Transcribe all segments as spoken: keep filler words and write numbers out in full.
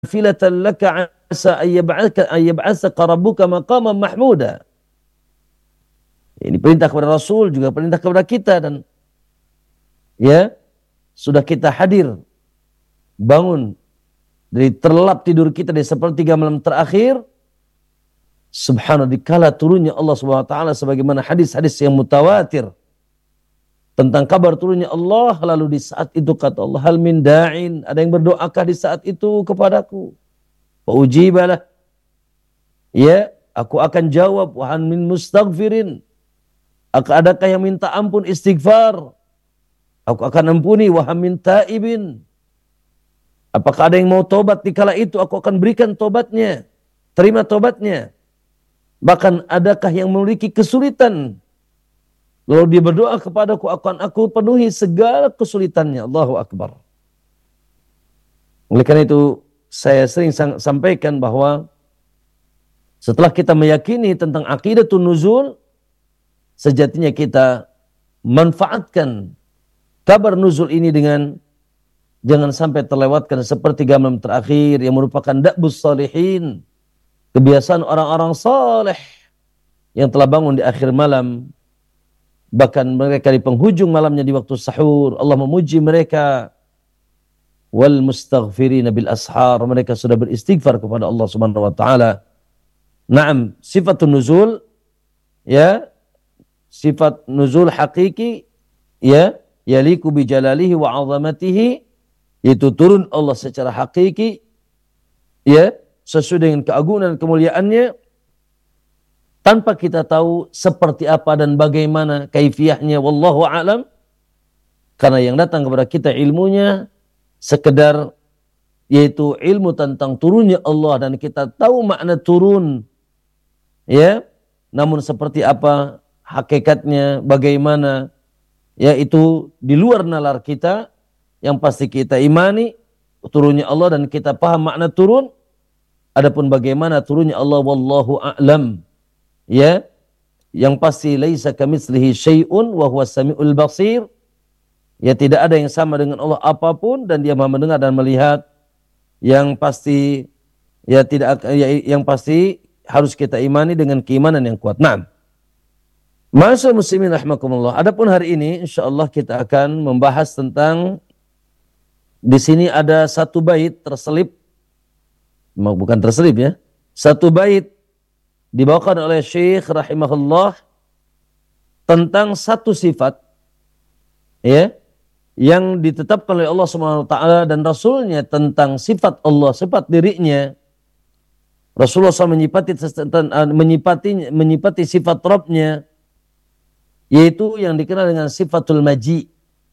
nafilatan laka asa ayyab'aka ayyab'asaka rabbuka maqaman mahmuda. Ini perintah kepada Rasul, juga perintah kepada kita, dan ya sudah kita hadir bangun dari terlelap tidur kita di sepertiga malam terakhir. Subhanallah, dikala turunnya Allah Subhanahu wa taala, sebagaimana hadis-hadis yang mutawatir tentang kabar turunnya Allah. Lalu di saat itu kata Allah, hal min da'in, ada yang berdoakah di saat itu kepadaku? Fa ujibalah, ya aku akan jawab. Wa hal min mustaghfirin, adakah yang minta ampun istighfar? Aku akan ampuni. Wa hal min taibin, apakah ada yang mau tobat di kala itu? Aku akan berikan tobatnya, terima tobatnya. Bahkan adakah yang memiliki kesulitan, lalu dia berdoa kepadaku, akan aku penuhi segala kesulitannya. Allahu Akbar. Oleh karena itu saya sering sampaikan bahwa setelah kita meyakini tentang aqidatun nuzul, sejatinya kita manfaatkan kabar nuzul ini dengan jangan sampai terlewatkan sepertiga malam terakhir yang merupakan da'bus salihin, kebiasaan orang-orang saleh yang telah bangun di akhir malam. Bahkan mereka di penghujung malamnya di waktu sahur, Allah memuji mereka. Wal mustaghfirina bil ashar, mereka sudah beristighfar kepada Allah Subhanahu wa taala. Naam, sifatun nuzul, ya, sifat nuzul hakiki, ya, yaliku bi jalalihi wa 'azamatihi, itu turun Allah secara hakiki, ya, sesuai dengan keagungan dan kemuliaannya, tanpa kita tahu seperti apa dan bagaimana kaifiyahnya, wallahu a'lam. Karena yang datang kepada kita ilmunya sekedar yaitu ilmu tentang turunnya Allah, dan kita tahu makna turun, ya, namun seperti apa hakikatnya, bagaimana, ya, itu di luar nalar kita. Yang pasti kita imani turunnya Allah dan kita paham makna turun. Adapun bagaimana turunnya Allah, wallahu a'lam, ya, yang pasti laisa kamitslihi syai'un wa huwas samiul basir, ya, tidak ada yang sama dengan Allah apapun dan Dia Maha mendengar dan melihat. Yang pasti, ya, tidak, ya, yang pasti harus kita imani dengan keimanan yang kuat. Naam. Ma'asyiral muslimin rahimakumullah. Adapun hari ini insyaallah kita akan membahas tentang, di sini ada satu bait terselip, bukan terselip, ya, satu bait dibawakan oleh Syekh rahimahullah tentang satu sifat, ya, yang ditetapkan oleh Allah Subhanahu wa taala dan Rasulnya tentang sifat Allah, sifat dirinya. Rasulullah shallallahu alaihi wasallam menyipati, menyipati, menyipati sifat Rabbnya, yaitu yang dikenal dengan sifatul maji.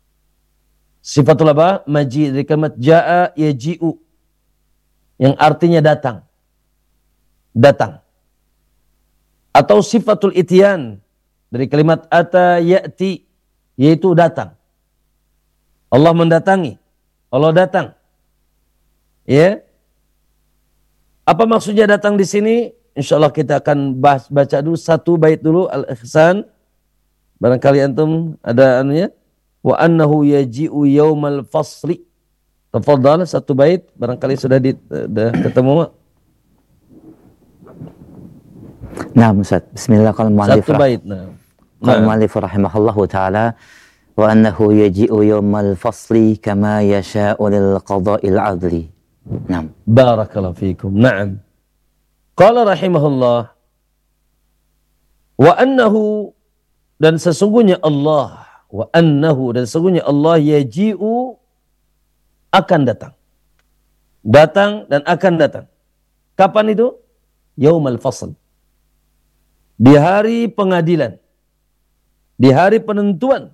Sifatul apa? Maji, dari kalimat ja'a yaji'u, yang artinya datang. Datang. Atau sifatul ityan, dari kalimat ata ya'ti, yaitu datang. Allah mendatangi, Allah datang. Ya. Apa maksudnya datang di sini? Insyaallah kita akan bahas, baca dulu satu bait dulu, Al-Ihsan. Barangkali antum ada anunya. Wa annahu yaji'u yaumal fasli. Tafadhal, satu bait, barangkali sudah di, sudah ketemu. Nah, Ustaz, bismillah. Qala al-mu'allif satu bait. Nah. Qala al-mu'allif rahimahullahu taala, wa annahu yaji'u yaumal fasli kama yasha'u lil qada'il 'adli. Naam. Barakallahu fikum. Naam. Qala rahimahullah, wa annahu, dan sesungguhnya Allah, wa annahu, dan sesungguhnya Allah yaji'u, akan datang. Datang dan akan datang. Kapan itu? Yaumal fasl. Di hari pengadilan. Di hari penentuan.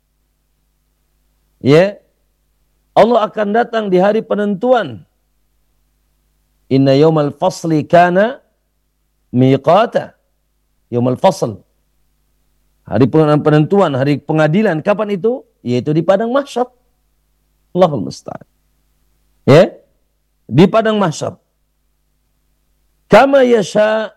Ya. Allah akan datang di hari penentuan. Inna yaumal fasli kana miqata. Yaumal fasl. Hari penentuan, hari pengadilan, kapan itu? Yaitu di padang mahsyar. Allahul musta'an. Ya, di padang mahsyar. Kama yasha,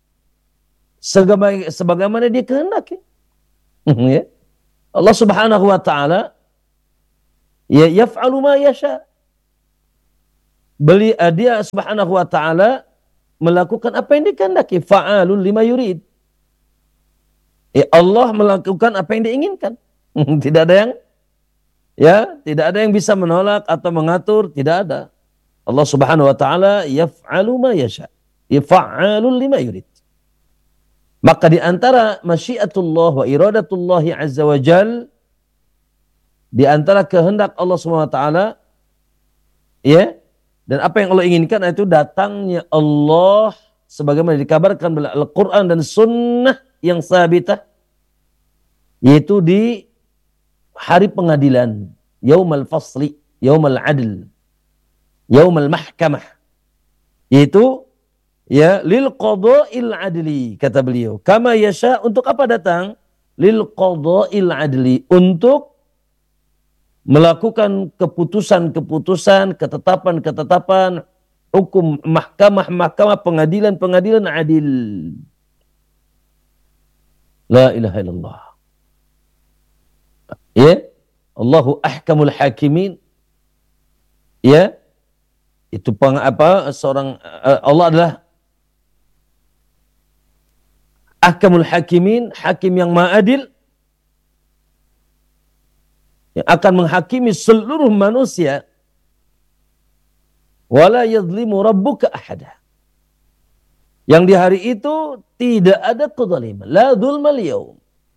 sebagaimana Dia kehendaki. Ya. Allah Subhanahu wa taala, ya, yaf'alu ma yasha. Beli uh, dia subhanahu wa ta'ala melakukan apa yang dikehendaki. Fa'alun lima yurid. Ya, Allah melakukan apa yang diinginkan. Tidak ada yang ya, tidak ada yang bisa menolak atau mengatur, tidak ada. Allah subhanahu wa ta'ala yaf'alu ma yasha. Yaf'alun lima yurid. Maka di antara masyiatullah wa iradatullah azza wa jal, di antara kehendak Allah subhanahu wa ta'ala, ya, dan apa yang Allah inginkan itu datangnya Allah sebagaimana dikabarkan oleh Al-Quran dan Sunnah yang sabitah, yaitu di hari pengadilan, yaumal fasli, yaumal adl, yaumal mahkamah, yaitu ya lil qada'il adli, kata beliau, kama yasha, untuk apa datang? Lil qada'il adli, untuk melakukan keputusan-keputusan, ketetapan-ketetapan, hukum mahkamah-mahkamah, pengadilan-pengadilan adil. La ilaha illallah. Ya, Allahu ahkamul hakimin. Ya, itu peng, apa seorang uh, Allah adalah ahkamul hakimin, hakim yang maha adil, yang akan menghakimi seluruh manusia. Wala yadhlimu rabbuka ahada. Yang di hari itu tidak ada kezaliman. La dzulmal yaum.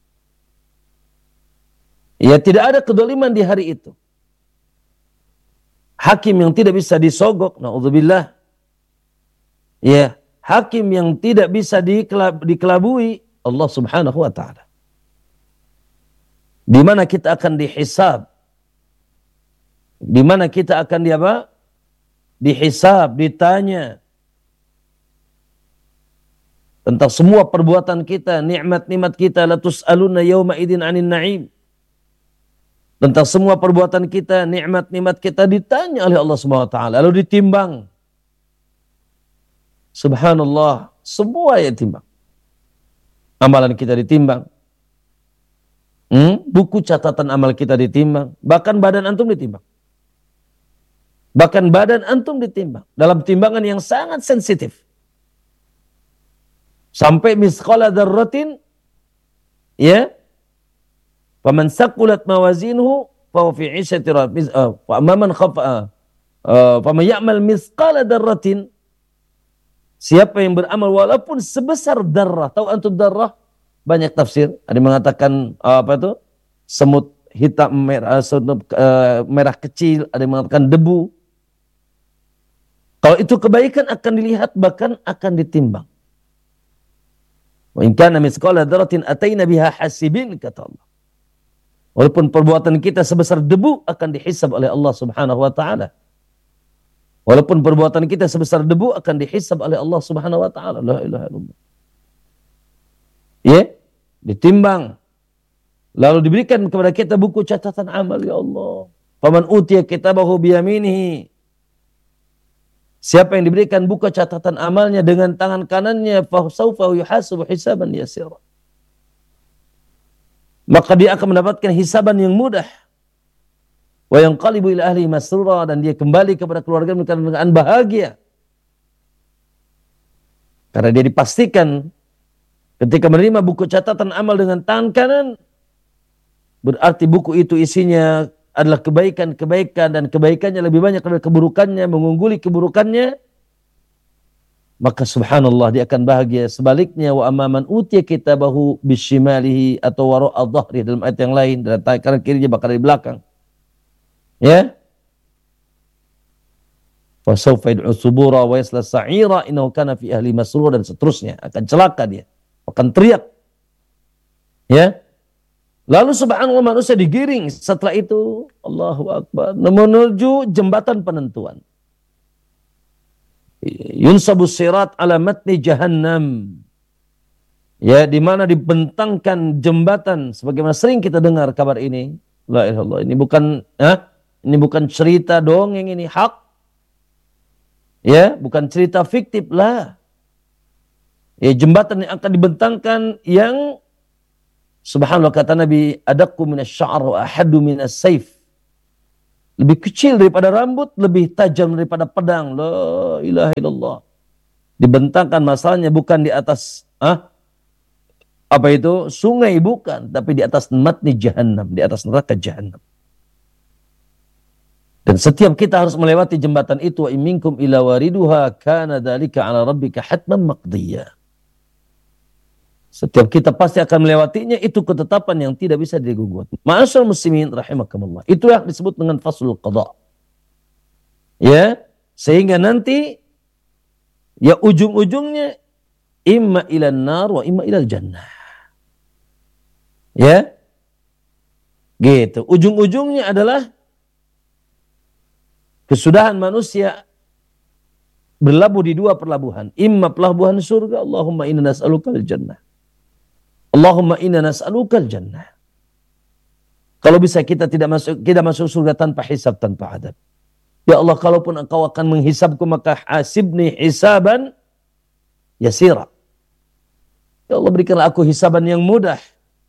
Ya, tidak ada kezaliman di hari itu. Hakim yang tidak bisa disogok, naudzubillah. Ya, hakim yang tidak bisa dikelab, dikelabui, Allah subhanahu wa ta'ala. Di mana kita akan dihisab. Di mana kita akan di apa? Dihisab, ditanya tentang semua perbuatan kita, nikmat-nikmat kita, la tus'aluna yauma idzin 'anin na'im. Tentang semua perbuatan kita, nikmat-nikmat kita ditanya oleh Allah Subhanahu wa taala, lalu ditimbang. Subhanallah, semua ya timbang. Amalan kita ditimbang. Hmm? Buku catatan amal kita ditimbang, bahkan badan antum ditimbang. Bahkan badan antum ditimbang dalam timbangan yang sangat sensitif. Sampai misqala dzarratin, ya, faman saqulat mawazinuhu fa fi 'ishati radiyah, fa amman khafa faman ya'mal misqala dzarratin, siapa yang beramal walaupun sebesar darah. Tahu antum darah? Banyak tafsir. Ada yang mengatakan apa itu? Semut hitam merah, semut, uh, merah kecil, ada yang mengatakan debu. Kalau itu kebaikan akan dilihat, bahkan akan ditimbang. Wa in kana mithqala dzarratin ataina biha hasibin, kata Allah. Walaupun perbuatan kita sebesar debu akan dihisab oleh Allah Subhanahu wa taala. Walaupun perbuatan kita sebesar debu akan dihisab oleh Allah Subhanahu wa taala. La ilaha illallah. Ya, ditimbang. Lalu diberikan kepada kita buku catatan amal, ya Allah. Faman utiya kitabahu biyaminihi. Siapa yang diberikan buku catatan amalnya dengan tangan kanannya, fa sawfa yuhasabu hisaban yasira. Maka dia akan mendapatkan hisaban yang mudah. Wa yanqalibu ila ahlihi masrura, dan dia kembali kepada keluarga dengan bahagia. Karena dia dipastikan ketika menerima buku catatan amal dengan tangan kanan, berarti buku itu isinya adalah kebaikan-kebaikan, dan kebaikannya lebih banyak daripada keburukannya, mengungguli keburukannya. Maka subhanallah, dia akan bahagia. Sebaliknya, wa amman utiya kitabahu bisyimalihi, atau wara'a dhahri dalam ayat yang lain, dari kanan kirinya bakal dari belakang. Ya. Fa sawfa yad'u subura wa yasla sa'ira innahu kana fi ahli masrur, dan seterusnya, akan celaka dia, akan teriak. Ya. Lalu subhanallah, manusia digiring setelah itu, Allahu Akbar, menuju jembatan penentuan. Yunsabus sirat ala matni jahannam. Ya, di mana dibentangkan jembatan, sebagaimana sering kita dengar kabar ini. La ilaha illallah, ini bukan ha? Ini bukan cerita dongeng, ini hak. Ya, bukan cerita fiktif lah. Ya, jembatan yang akan dibentangkan yang subhanallah, kata Nabi, adaqu minas sya'r wa ahaddu minas saif. lebih kecil daripada rambut, lebih tajam daripada pedang. La ilaha illallah. Dibentangkan masalahnya bukan di atas ah, apa itu sungai, bukan, tapi di atas matni jahannam, di atas neraka jahannam. Dan setiap kita harus melewati jembatan itu. Wa minkum ila wariduha kana dzalika 'ala rabbika hatman maqdiyya. Setiap kita pasti akan melewatinya, itu ketetapan yang tidak bisa digugat. Ma'asyal muslimin rahimakumullah. Itu yang disebut dengan faslul qada. Ya, sehingga nanti ya ujung-ujungnya imma ilan nar wa imma ilal jannah. Ya. Gitu. Ujung-ujungnya adalah kesudahan manusia berlabuh di dua pelabuhan. Imma pelabuhan surga, Allahumma inna nas'alukal jannah. Allahumma inna nas'alukal jannah. Kalau bisa kita tidak masuk kita masuk surga tanpa hisab, tanpa adab. Ya Allah, kalaupun engkau akan menghisabku, maka hasibni hisaban yasira. Ya Allah, berikanlah aku hisaban yang mudah.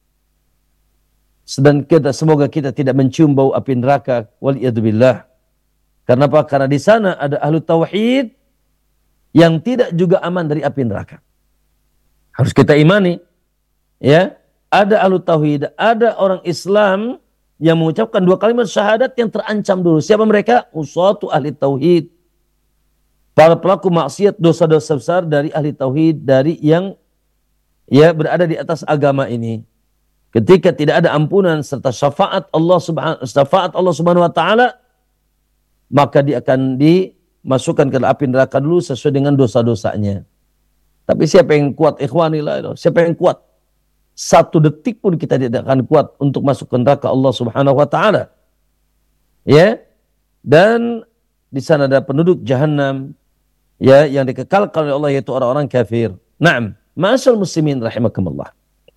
Sedang kita, semoga kita tidak mencium bau api neraka. Waliyadzubillah. Karena apa? Karena di sana ada ahlu tauhid yang tidak juga aman dari api neraka. Harus kita imani. Ya, ada ahlu tauhid, ada orang Islam yang mengucapkan dua kalimat syahadat yang terancam dulu. Siapa mereka? Usatu ahli tauhid. Para pelaku maksiat, dosa-dosa besar dari ahli tauhid, dari yang ya berada di atas agama ini. Ketika tidak ada ampunan serta syafaat Allah subhanahu syafaat Allah Subhanahu wa taala, maka dia akan dimasukkan ke api neraka dulu sesuai dengan dosa-dosanya. Tapi siapa yang kuat, ikhwanillah, siapa yang kuat? Satu detik pun kita tidak akan kuat untuk masuk ke neraka Allah Subhanahu wa taala. Ya. Dan di sana ada penduduk jahanam ya yang dikekalkan oleh Allah, yaitu orang-orang kafir. Naam, ma'asyal muslimin rahimakumullah.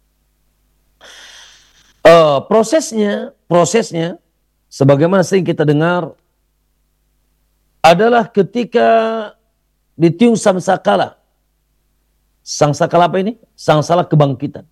Uh, prosesnya, prosesnya sebagaimana sering kita dengar adalah ketika ditiup sangkakala. Sangkakala apa ini? Sangkakala kebangkitan.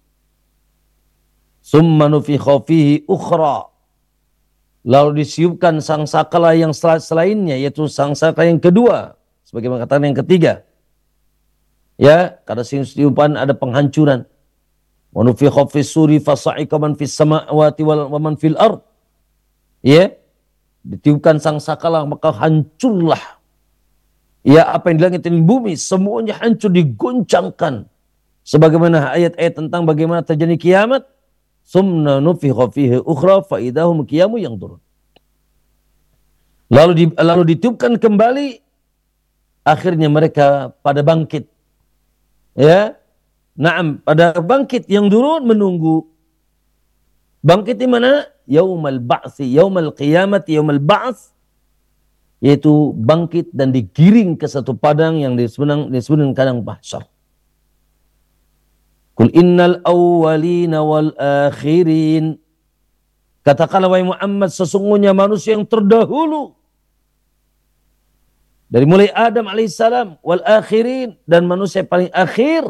Summa nufikha fihi ukhra. Lalu disiupkan sangkakala yang selainnya, yaitu sangkakala yang kedua, sebagaimana katakan yang ketiga. Ya, karena siupan ada penghancuran. Wa nufikha fis suri fasa'iqa man fis samawati wa man fil ard. Ya, ditiupkan sangkakala maka hancurlah. Ya, apa yang di langit dan bumi semuanya hancur, digoncangkan. Sebagaimana ayat-ayat tentang bagaimana terjadi kiamat. Summa nufikha fihi ukhra fa idahum qiyamun yanzurun. Lalu di, lalu ditiupkan kembali, akhirnya mereka pada bangkit. Ya. Naam, pada bangkit yang turun menunggu. Bangkit di mana? Yaumal ba'tsi, yaumal qiyamati, yaumal ba'ts, yaitu bangkit dan digiring ke satu padang yang disebut dengan padang mahsyar. Kul innal awwalina wal akhirin. Katakanlah wahai Muhammad, sesungguhnya manusia yang terdahulu dari mulai Adam alaihissalam, wal akhirin, dan manusia paling akhir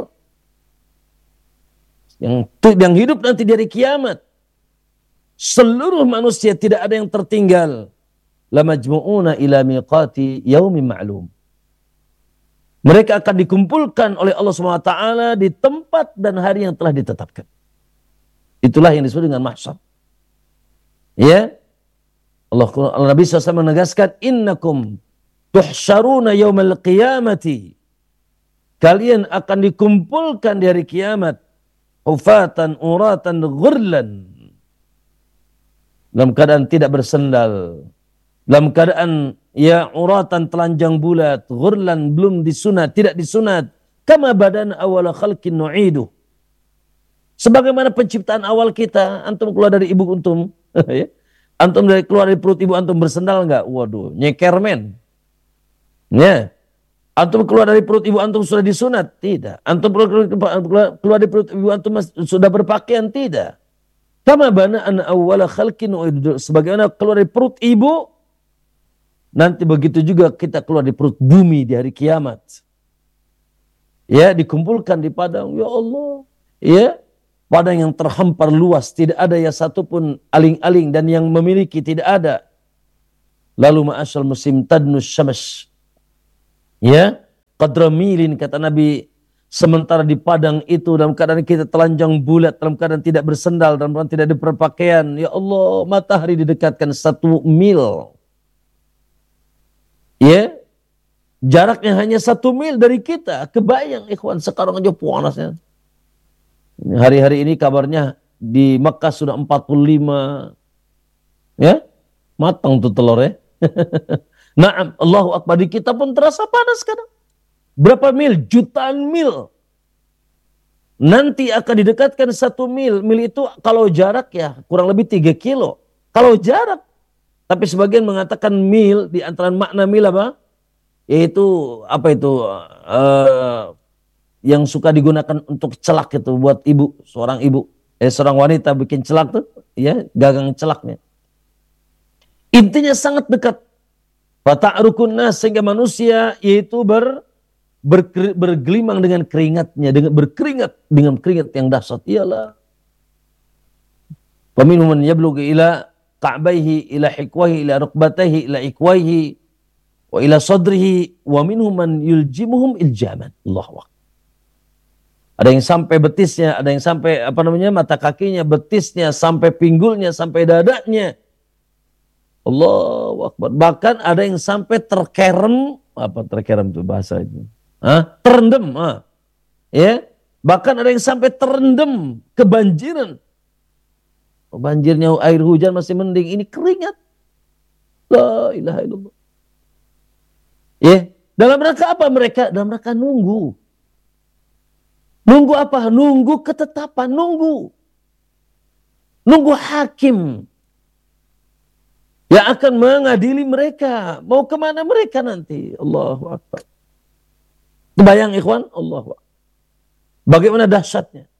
yang yang hidup nanti dari kiamat. Seluruh manusia tidak ada yang tertinggal. Lamajmu'una ila miqati yaumin ma'lum. Mereka akan dikumpulkan oleh Allah subhanahu wa taala di tempat dan hari yang telah ditetapkan. Itulah yang disebut dengan mahsyar. Ya. Allah, Allah Nabi shallallahu alaihi wasallam menegaskan, innakum tuhsyaruna yaumal qiyamati. Kalian akan dikumpulkan di hari kiamat. Hufatan uratan ghurlan. Dalam keadaan tidak bersendal. Dalam keadaan ya uratan telanjang bulat, ghurlan belum disunat, tidak disunat. Kama badan awal khalqin nu'idu. Sebagaimana penciptaan awal kita, antum keluar dari ibu antum, ya. Antum dari keluar dari perut ibu antum bersendal enggak? Waduh, nyeker men. Ya. Antum keluar dari perut ibu antum sudah disunat? Tidak. Antum keluar dari perut ibu antum sudah berpakaian? Tidak. Kama badan awal khalqin nu'idu. Sebagaimana keluar dari perut ibu, nanti begitu juga kita keluar di perut bumi di hari kiamat. Ya, dikumpulkan di padang. Ya Allah. Ya, padang yang terhampar luas. Tidak ada ya satupun aling-aling. Dan yang memiliki tidak ada. Lalu ma'asyal muslim tadnus syams. Ya, qadra milin kata Nabi, sementara di padang itu dalam keadaan kita telanjang bulat, dalam keadaan tidak bersendal, dalam keadaan tidak ada berpakaian. Ya Allah, matahari didekatkan satu mil. Ya, jaraknya hanya satu mil dari kita. Kebayang ikhwan, sekarang aja panasnya. Hari-hari ini kabarnya di Mekah sudah empat puluh lima. Ya, matang tuh telur ya. Naam, Allahu Akbar, di kita pun terasa panas sekarang. Berapa mil? Jutaan mil. Nanti akan didekatkan satu mil. Mil itu kalau jarak ya kurang lebih tiga kilo. Kalau jarak. Tapi sebagian mengatakan mil, di antara makna mil apa? Yaitu apa itu? Uh, yang suka digunakan untuk celak itu buat ibu, seorang ibu. Eh, seorang wanita bikin celak tuh, ya, gagang celaknya. Intinya sangat dekat. Fata'rukun nas, sehingga manusia yaitu ber, ber, bergelimang dengan keringatnya, dengan berkeringat dengan keringat yang dahsyat. Iyalah. Faminhum man yablughu ila ka'baihi ila hikwahi ila rukbatayhi ila ikwaihi wa ila sadrihi wa minhum man yuljimuhum iljaman. Allahu Akbar. Ada yang sampai betisnya, ada yang sampai apa namanya mata kakinya, betisnya, sampai pinggulnya, sampai dadanya. Allahu Akbar. Bahkan ada yang sampai terkerem, apa terkerem itu bahasa itu? Hah? Terendam, ah. Ya. Bahkan ada yang sampai terendam, kebanjiran. Oh, banjirnya air hujan masih mending, ini keringat. La ilaha illallah. Ya, dalam rangka apa mereka? Dalam rangka nunggu. Nunggu apa? Nunggu ketetapan, nunggu. Nunggu hakim yang akan mengadili mereka. Mau kemana mereka nanti? Allahu Akbar. Kebayang ikhwan? Allahu Akbar. Bagaimana dahsyatnya.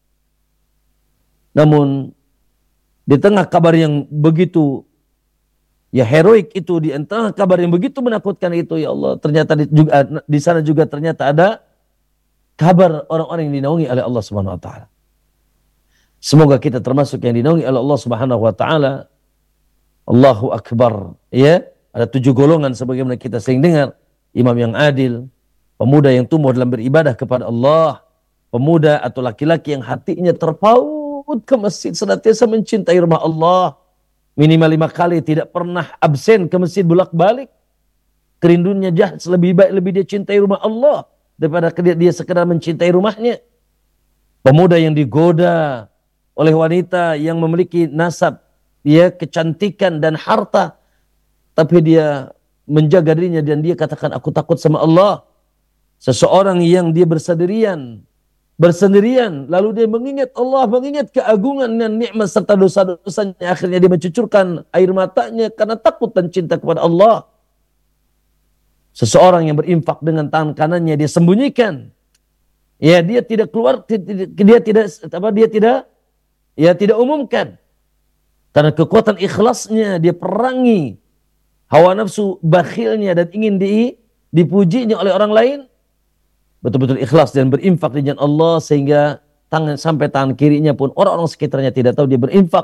Namun di tengah kabar yang begitu ya heroik itu, di tengah kabar yang begitu menakutkan itu, ya Allah, ternyata di, juga, di sana juga ternyata ada kabar orang-orang yang dinaungi oleh Allah Subhanahu wa taala. Semoga kita termasuk yang dinaungi oleh Allah Subhanahu wa taala. Allahu Akbar. Ya, ada tujuh golongan sebagaimana kita sering dengar. Imam yang adil, pemuda yang tumbuh dalam beribadah kepada Allah, pemuda atau laki-laki yang hatinya terpaut ke masjid, senantiasa mencintai rumah Allah, minimal lima kali, tidak pernah absen ke masjid bolak-balik. Kerinduannya jahat, lebih baik lebih dia cintai rumah Allah daripada dia, dia sekedar mencintai rumahnya. Pemuda yang digoda oleh wanita yang memiliki nasab, ya, kecantikan dan harta, tapi dia menjaga dirinya dan dia katakan aku takut sama Allah. Seseorang yang dia bersendirian, bersendirian, lalu dia mengingat Allah, mengingat keagungan dan nikmat serta dosa-dosanya, akhirnya dia mencucurkan air matanya karena takut dan cinta kepada Allah. Seseorang yang berinfak dengan tangan kanannya dia sembunyikan, ya, dia tidak keluar, dia tidak apa dia tidak ya tidak umumkan, karena kekuatan ikhlasnya dia perangi hawa nafsu bakhilnya dan ingin di, dipujinya oleh orang lain. Betul-betul ikhlas dan berinfak di jalan Allah, sehingga tangan sampai tangan kirinya pun orang-orang sekitarnya tidak tahu dia berinfak.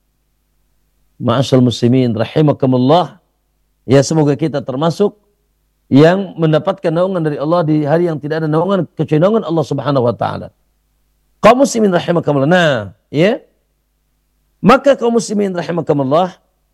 Ma'asyal muslimin rahimakumullah. Ya, semoga kita termasuk yang mendapatkan naungan dari Allah di hari yang tidak ada naungan kecuali naungan Allah Subhanahu wa taala. Kaum muslimin rahimakumullah. Nah, ya. Maka kaum muslimin rahimakumullah,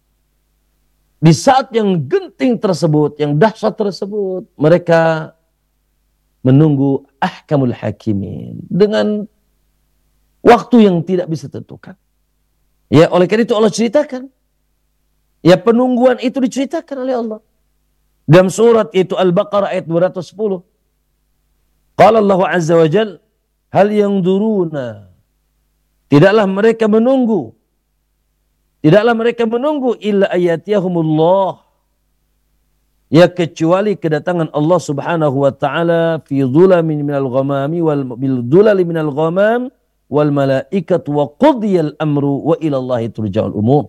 di saat yang genting tersebut, yang dahsyat tersebut, mereka menunggu ahkamul hakimin dengan waktu yang tidak bisa ditentukan. Ya, oleh karena itu Allah ceritakan. Ya, penungguan itu diceritakan oleh Allah. Dalam surat itu Al-Baqarah ayat dua ratus sepuluh. Qala Allah Azza wa Jal, hal yanzuruna, tidaklah mereka menunggu, tidaklah mereka menunggu illa ayatiyahumullah, ya, kecuali kedatangan Allah Subhanahu wa taala fi dhulamin minal ghamami wal bil dhulali minal ghamam wal malaikatu wa qudiyal amru wa ila Allahi turja'ul umur.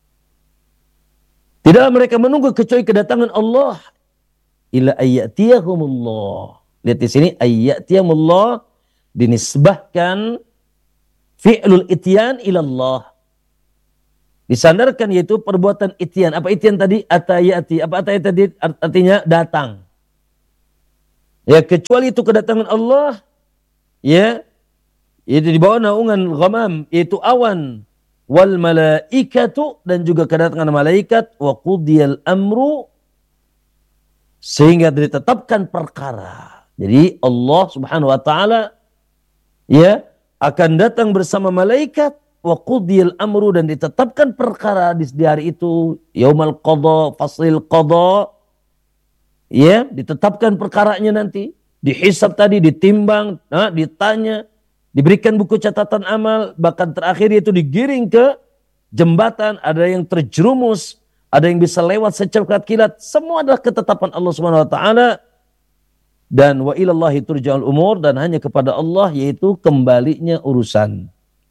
Tidaklah mereka menunggu kecuali kedatangan Allah. Illa ayyatiyahumullah. Lihat di sini ayyatiyahumullah dinisbahkan fi'lul ityan ila Allah. Disandarkan yaitu perbuatan ityan. Apa ityan tadi? Atayati. Apa atayati tadi? Artinya datang. Ya, kecuali itu kedatangan Allah, ya, itu di bawah naungan ghamam, yaitu awan, wal malaikatu, dan juga kedatangan malaikat, wa qudiyal amru, sehingga ditetapkan perkara. Jadi Allah Subhanahu wa taala, ya, akan datang bersama malaikat, wa qudiyal amru, dan ditetapkan perkara di hari itu, yaumal qadha, faslil qadha, ya, ditetapkan perkaranya nanti, dihisab tadi, ditimbang, nah, ditanya, diberikan buku catatan amal, bahkan terakhir itu digiring ke jembatan, ada yang terjerumus, ada yang bisa lewat secepat kilat, semua adalah ketetapan Allah Subhanahu wa taala. Dan wa ilallahi turja'ul umur, dan hanya kepada Allah yaitu kembalinya urusan.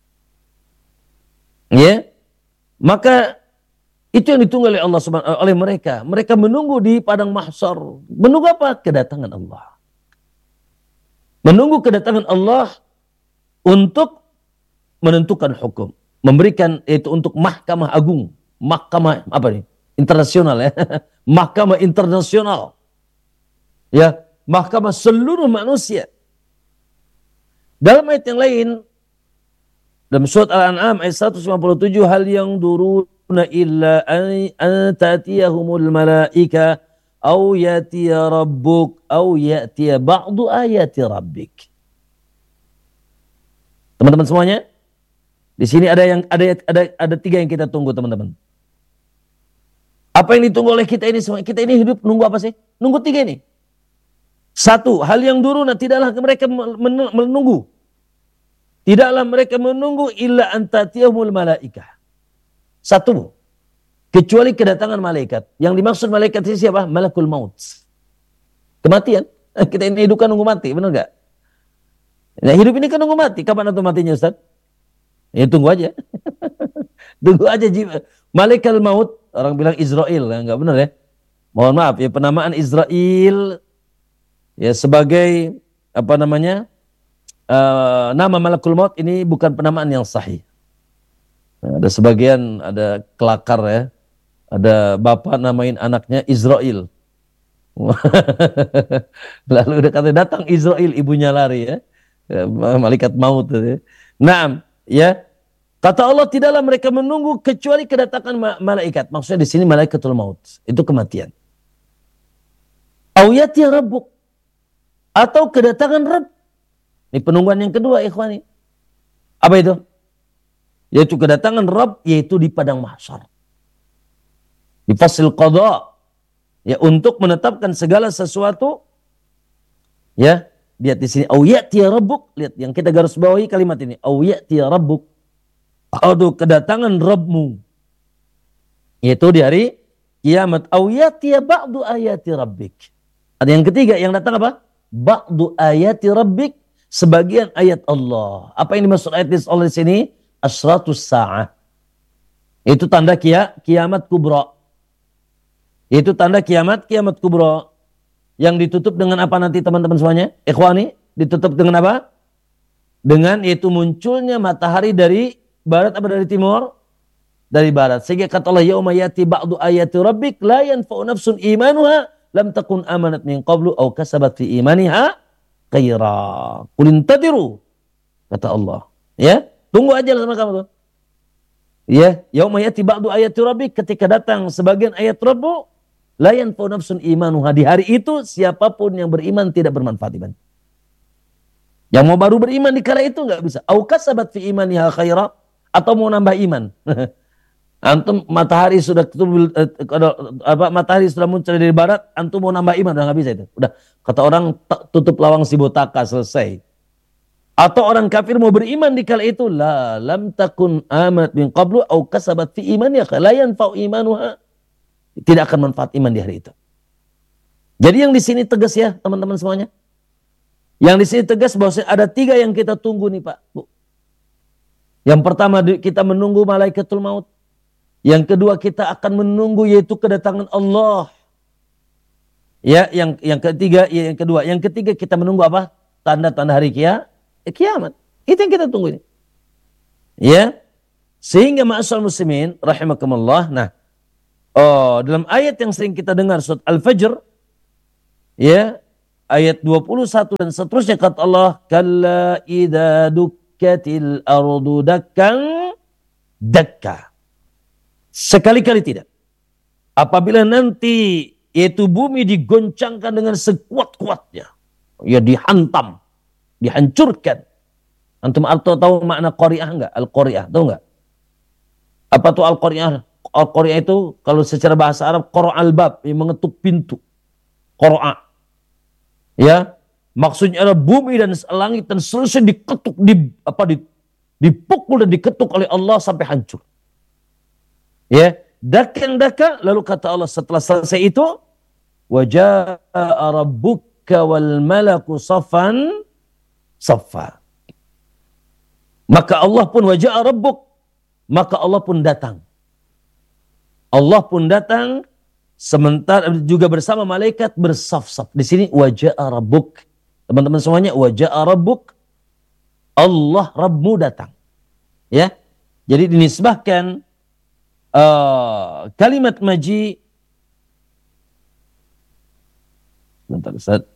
Ya. Maka itu yang ditunggu oleh Allah Subhanahu oleh mereka. Mereka menunggu di padang mahsyar. Menunggu apa? Kedatangan Allah. Menunggu kedatangan Allah untuk menentukan hukum, memberikan itu untuk mahkamah agung, mahkamah apa nih? Internasional ya. Mahkamah internasional. Ya, mahkamah seluruh manusia. Dalam ayat yang lain, dalam surat Al-An'am ayat seratus lima puluh tujuh, hal yang duruna illa an tatiyahumul malaika au yatiya rabbuk au yatiya ba'du ayati rabbik. Teman-teman semuanya, di sini ada yang ada ada ada tiga yang kita tunggu, teman-teman. Apa yang ditunggu oleh kita ini semua? Kita ini hidup nunggu apa sih? Nunggu tiga ini. Satu, hal yang duruna, tidaklah mereka menunggu. Tidaklah mereka menunggu illa antatiyahumul malaikah. Satu, kecuali kedatangan malaikat. Yang dimaksud malaikat ini siapa? Malakul maut. Kematian. Kita ini hidup kan nunggu mati, benar gak? Nah, hidup ini kan nunggu mati. Kapan itu matinya, Ustaz? Ya tunggu aja. Tunggu aja. Malaikat maut, orang bilang Israel, enggak benar ya? Mohon maaf ya, penamaan Israel ya sebagai apa namanya? Uh, nama malakul maut ini bukan penamaan yang sahih. Nah, ada sebagian ada kelakar ya. Ada bapak namain anaknya Israel. Lalu udah kata datang Israel, ibunya lari ya. Malaikat maut. Nah, ya. Kata Allah, tidaklah mereka menunggu kecuali kedatangan ma malaikat. Maksudnya di sini malaikatul maut. Itu kematian. Au yati rabbuk. Atau kedatangan Rabb. Ini penungguan yang kedua, ikhwani. Apa itu? Yaitu kedatangan Rabb, yaitu di padang mahsyar. Di fasil qadha. Ya, untuk menetapkan segala sesuatu. Ya, lihat di sini. Au yati rabbuk. Lihat yang kita garis bawahi kalimat ini. Au yati rabbuk. Atau kedatangan Rabbmu, yaitu di hari kiamat. Au yatiya ba'du ayati rabbik. Ada yang ketiga, yang datang apa? Ba'du ayati rabbik, sebagian ayat Allah. Apa yang dimaksud ayat Allah di sini? Asratus sa'ah. Itu tanda kia, kiamat kubra. Itu tanda kiamat, kiamat kubra. Yang ditutup dengan apa nanti teman-teman semuanya? Ikhwani, ditutup dengan apa? Dengan yaitu munculnya matahari dari barat apa dari timur? Dari barat. Sehingga kata Allah, yauma yati ba'du ayati rabbik la yanfa'u nafsun imanuha lam takun amanat min qablu aw kasabat fi imaniha khaira. Qul intadiru, kata Allah. Ya, tunggu aja sama kamu tuh. Ya, yauma yati ba'du ayati rabbik, ketika datang sebagian ayat Rabbu, la yanfa'u nafsun imanuha, di hari itu siapapun yang beriman tidak bermanfaat iman. Yang mau baru beriman di kala itu enggak bisa. Aw kasabat fi imaniha khaira, atau mau nambah iman. Antum matahari sudah apa matahari sudah muncul dari barat, antum mau nambah iman udah nggak bisa itu. Udah kata orang tutup lawang si botaka, selesai. Atau orang kafir mau beriman di kala itu, la lam takun amanat min qablu au kasabat fi imaniha la yanfa'u imanuha. Tidak akan manfaat iman di hari itu. Jadi yang di sini tegas ya, teman-teman semuanya. Yang di sini tegas bahwa ada tiga yang kita tunggu nih, Pak, Bu. Yang pertama kita menunggu malaikatul maut. Yang kedua kita akan menunggu yaitu kedatangan Allah. Ya, yang yang ketiga, ya, yang kedua, yang ketiga kita menunggu apa? Tanda-tanda hari kia, kiamat. Itu yang kita tunggu ini. Ya. Sehingga ma'asyiral muslimin rahimakumullah. Nah, oh, dalam ayat yang sering kita dengar surat Al-Fajr, ya, ayat dua puluh satu dan seterusnya, kata Allah, kalla idza dukkatil ardu dakkan dakka. Sekali-kali tidak. Apabila nanti yaitu bumi digoncangkan dengan sekuat-kuatnya, ya dihantam, dihancurkan. Antum atau tahu makna qari'ah enggak? Al-qari'ah, tahu enggak? Apa tuh al-qari'ah? Al-qari'ah itu kalau secara bahasa Arab qara'al bab, yang mengetuk pintu. Qara'a. Ya, maksudnya adalah bumi dan langit dan seterusnya diketuk, di apa di, dipukul dan diketuk oleh Allah sampai hancur. Ya, dakkan daka, lalu kata Allah setelah selesai itu, wa jaa'a rabbuka wal malaku saffan saffa. Maka Allah pun wa jaa'a rabbuk, maka Allah pun datang. Allah pun datang sementara juga bersama malaikat bersaf-saf. Di sini wa jaa'a rabbuk. Teman-teman semuanya, wa jaa'a rabbuk, Allah Rabbmu datang. Ya. Jadi dinisbahkan uh, kalimat maji. Bentar Ustaz.